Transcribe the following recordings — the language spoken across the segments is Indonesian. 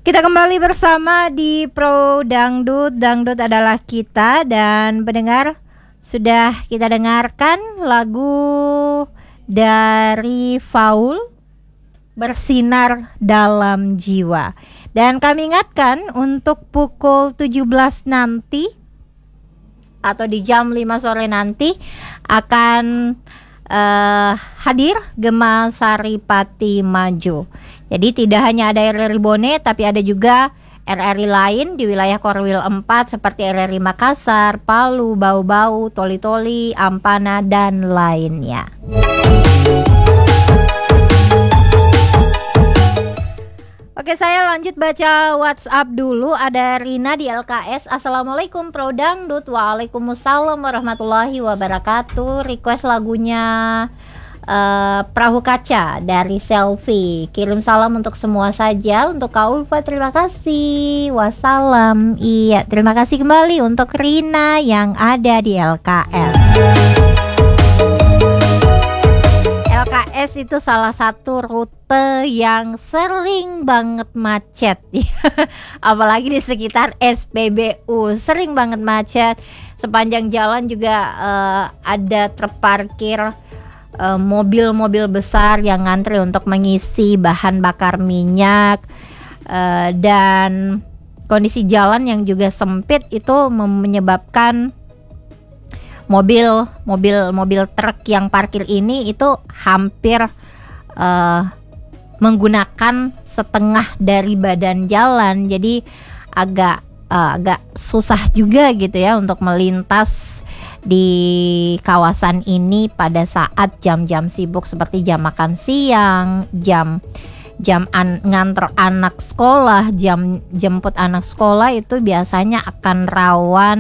Kita kembali bersama di Pro Dangdut. Dangdut adalah kita, dan pendengar, sudah kita dengarkan lagu dari Faul, Bersinar Dalam Jiwa. Dan kami ingatkan untuk pukul 17 nanti atau di jam 5 sore nanti akan hadir Gema Saripati Maju. Jadi tidak hanya ada RRI Bone, tapi ada juga RRI lain di wilayah Korwil 4 seperti RRI Makassar, Palu, Bau-Bau, Toli-Toli, Ampana, dan lainnya. Oke, saya lanjut baca WhatsApp dulu. Ada Rina di LKS. Assalamualaikum Pro Dangdut. Waalaikumsalam warahmatullahi wabarakatuh. Request lagunya Perahu Kaca dari Selfie. Kirim salam untuk semua saja. Untuk Kak Ulfa, terima kasih. Wassalam. Iya, terima kasih kembali untuk Rina yang ada di LKS. LKS itu salah satu rute yang sering banget macet. Apalagi di sekitar SPBU, sering banget macet. Sepanjang jalan juga ada terparkir mobil-mobil besar yang ngantri untuk mengisi bahan bakar minyak, dan kondisi jalan yang juga sempit itu menyebabkan mobil truk yang parkir ini itu hampir menggunakan setengah dari badan jalan. Jadi agak susah juga gitu ya untuk melintas di kawasan ini pada saat jam-jam sibuk seperti jam makan siang, jam nganter anak sekolah, jam jemput anak sekolah, itu biasanya akan rawan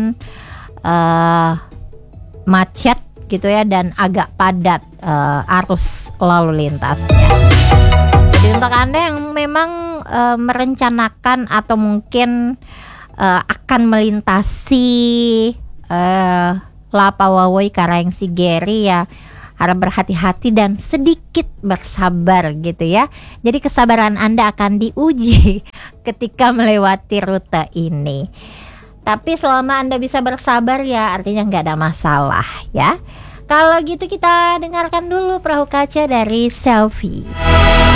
macet gitu ya, dan agak padat arus lalu lintasnya. Jadi untuk Anda yang memang merencanakan atau mungkin akan melintasi Lapa Wawoi Karaeng Sigeri, ya harap berhati-hati dan sedikit bersabar gitu ya. Jadi kesabaran Anda akan diuji ketika melewati rute ini. Tapi selama Anda bisa bersabar, ya artinya nggak ada masalah ya. Kalau gitu kita dengarkan dulu Perahu Kaca dari Selfie.